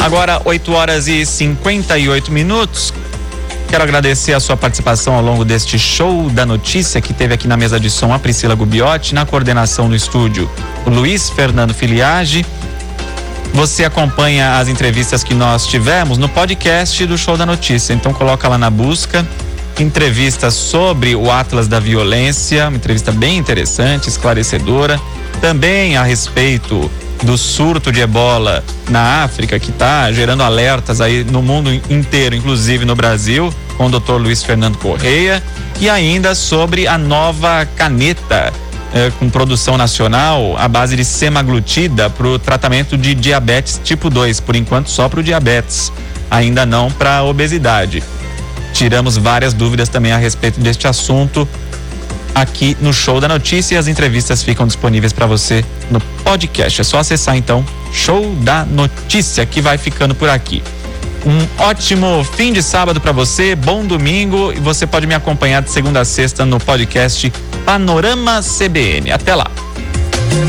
Agora, 8h58. Quero agradecer a sua participação ao longo deste show da notícia que teve aqui na mesa de som a Priscila Gubiotti, na coordenação no estúdio o Luiz Fernando Filiage. Você acompanha as entrevistas que nós tivemos no podcast do Show da Notícia, então coloca lá na busca entrevistas sobre o Atlas da Violência, uma entrevista bem interessante, esclarecedora, também a respeito do surto de ebola na África, que está gerando alertas aí no mundo inteiro, inclusive no Brasil, com o Dr. Luiz Fernando Correia, e ainda sobre a nova caneta com produção nacional à base de semaglutida para o tratamento de diabetes tipo 2, por enquanto só para o diabetes, ainda não para a obesidade. Tiramos várias dúvidas também a respeito deste assunto aqui no Show da Notícia, e as entrevistas ficam disponíveis para você no podcast. É só acessar então Show da Notícia, que vai ficando por aqui. Um ótimo fim de sábado para você, bom domingo, e você pode me acompanhar de segunda a sexta no podcast Panorama CBN. Até lá.